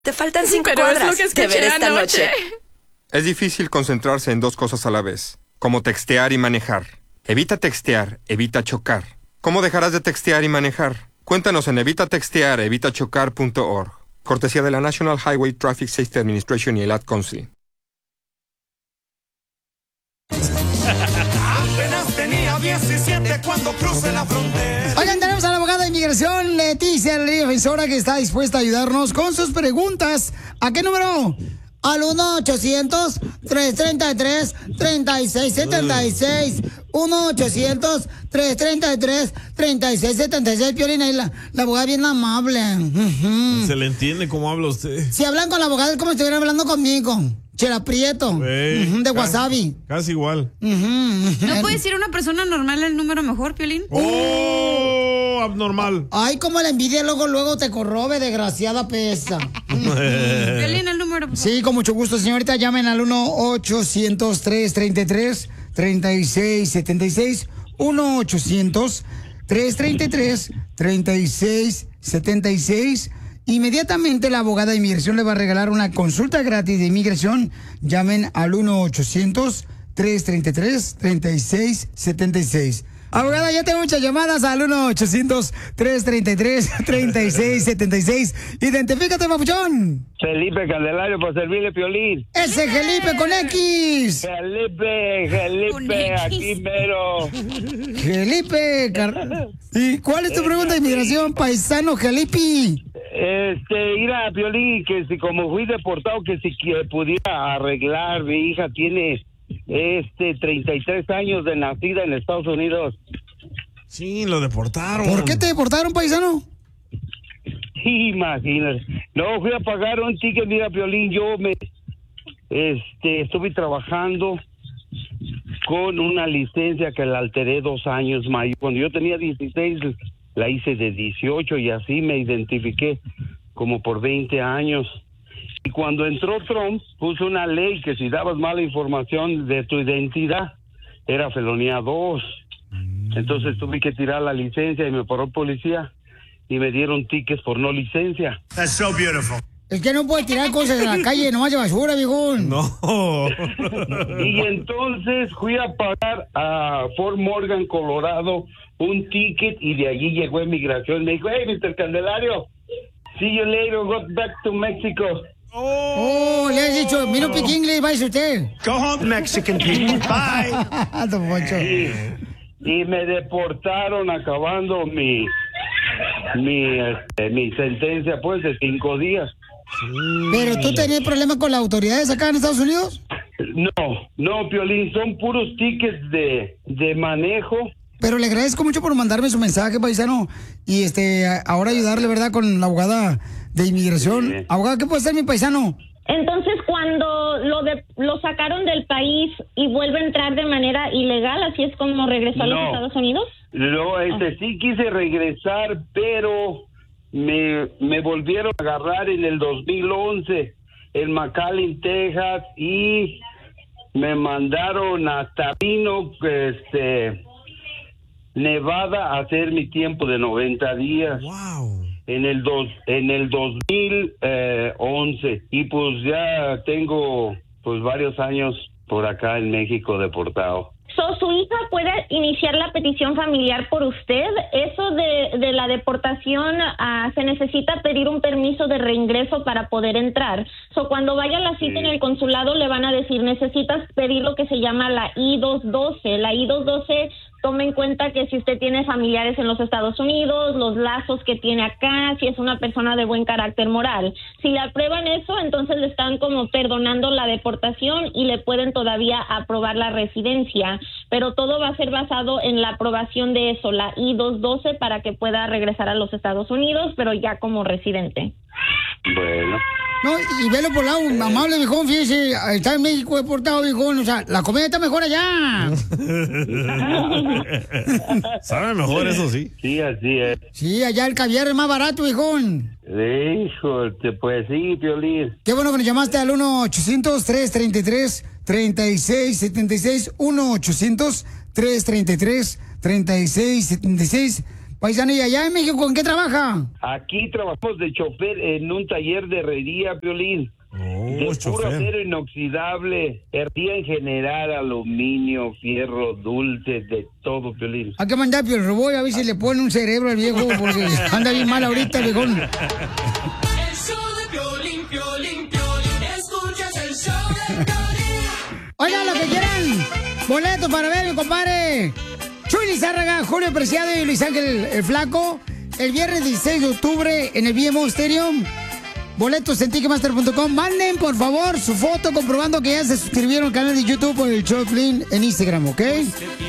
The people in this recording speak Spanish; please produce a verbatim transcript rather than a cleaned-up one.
Te faltan cinco Pero cuadras es lo que de ver escuché esta anoche. noche. Es difícil concentrarse en dos cosas a la vez, como textear y manejar. Evita textear, evita chocar. ¿Cómo dejarás de textear y manejar? Cuéntanos en evita textear, evita chocar punto org. Cortesía de la National Highway Traffic Safety Administration y el Ad Council. Apenas tenía diecisiete cuando crucé la frontera. Oigan, tenemos a la abogada de inmigración, Leticia, la defensora, que está dispuesta a ayudarnos con sus preguntas. ¿A qué número? Al uno ochocientos, tres treinta y tres, treinta y seis setenta y seis. uno ochocientos, tres treinta y tres, treinta y seis setenta y seis. Piolín, ahí la, la abogada bien amable. Uh-huh. Se le entiende cómo habla usted. Si hablan con la abogada es como si estuvieran hablando conmigo. Chela Prieto, Hey, uh-huh, de casi, wasabi. Casi igual. Uh-huh. ¿No puede decir una persona normal el número mejor, Piolín? ¡Oh! Abnormal. Ay, como la envidia luego, luego te corrobe, desgraciada pesa. Piolín, el número, por favor. Sí, con mucho gusto, señorita. Llamen al uno ochocientos, tres treinta y tres, treinta y seis setenta y seis. uno ochocientos, tres treinta y tres, treinta y seis setenta y seis. Inmediatamente la abogada de inmigración le va a regalar una consulta gratis de inmigración. Llamen al uno ochocientos, tres treinta y tres, treinta y seis setenta y seis. Abogada, ya tengo muchas llamadas al uno ochocientos, tres treinta y tres, treinta y seis setenta y seis. Identifícate, papuchón. Felipe Candelario, para servirle, Piolín. Ese Felipe con X. Felipe, Felipe, aquí mero. Felipe. Car... ¿Y cuál es tu pregunta de inmigración, paisano Felipe? Este, mira, Piolín, que si como fui deportado, que si que pudiera arreglar, mi hija tiene este treinta y tres años de nacida en Estados Unidos. Sí, lo deportaron. ¿Por qué te deportaron, paisano? Imagínate. No, fui a pagar un ticket, mira, Piolín, yo me este estuve trabajando con una licencia que la alteré dos años más. Cuando yo tenía dieciséis, la hice de dieciocho y así me identifiqué como por veinte años. Y cuando entró Trump, puso una ley que si dabas mala información de tu identidad, era felonía dos. Entonces tuve que tirar la licencia y me paró el policía y me dieron tickets por no licencia. That's so beautiful. Es que no puedes tirar cosas en la calle, nomás de basura, viejón. No. Y entonces fui a pagar a Fort Morgan, Colorado, un ticket y de allí llegó inmigración. Me dijo, hey, mister Candelario, see you later, go back to Mexico. Oh, le has dicho, mi no speak English, vaya usted. Go home, Mexican people. Bye. Don Poncho. Y, y me deportaron acabando mi mi este, mi sentencia pues de cinco días. ¿Pero tú tenías problemas con las autoridades acá en Estados Unidos? No, no, Piolín, son puros tickets de, de manejo. Pero le agradezco mucho por mandarme su mensaje, paisano. Y este, ahora ayudarle, ¿verdad?, con la abogada de inmigración. Sí. Abogada, ¿qué puede ser mi paisano? Entonces, cuando lo de, lo sacaron del país y vuelve a entrar de manera ilegal, ¿así es como regresó a los No. Estados Unidos? No, este sí quise regresar, pero me, me volvieron a agarrar en el dos mil once en McAllen, Texas, y me mandaron hasta Reno, este, Nevada, a hacer mi tiempo de noventa días. Wow. En el dos, en el dos mil once, y pues ya tengo pues varios años por acá en México deportado. So, ¿su hija puede iniciar la petición familiar por usted? Eso de, de la deportación, uh, se necesita pedir un permiso de reingreso para poder entrar. So, cuando vaya a la cita Sí. en el consulado le van a decir, necesitas pedir lo que se llama la I dos doce. La I dos doce tome en cuenta que si usted tiene familiares en los Estados Unidos, los lazos que tiene acá, si es una persona de buen carácter moral. Si le aprueban eso, entonces le están como perdonando la deportación y le pueden todavía aprobar la residencia. Pero todo va a ser basado en la aprobación de eso, la I dos doce, para que pueda regresar a los Estados Unidos, pero ya como residente. Bueno. No, y velo por lado, amable, viejón, fíjese, está en México deportado, viejón, o sea, la comida está mejor allá. Sabe mejor, eso sí. Sí, así es. Sí, allá el caviar es más barato, viejón. Hijo, pues sí, Piolín. Qué bueno que nos llamaste al uno ochocientos, tres treinta y tres, treinta y seis setenta y seis, uno ochocientos, tres treinta y tres, treinta y seis setenta y seis. Paisano, ¿y allá en México en qué trabaja? Aquí trabajamos de chofer en un taller de herrería, Piolín. Oh, De puro chofer. acero inoxidable, herría en general, aluminio, fierro, dulce, de todo, Piolín. Hay que mandar Pio Roboy a ver si le pone un cerebro al viejo, porque anda bien mal ahorita, viejón. El show de Piolín, Piolín, Piolín. Escuchas el show de Piolín. Oigan, lo que quieran, boletos para ver, mi compadre Chuy Lizárraga, Julio Preciado y Luis Ángel el Flaco, el viernes dieciséis de octubre en el B M O Stadium. Boletos en Ticketmaster punto com. Manden, por favor, su foto comprobando que ya se suscribieron al canal de YouTube por el show de Piolín en Instagram, ¿ok?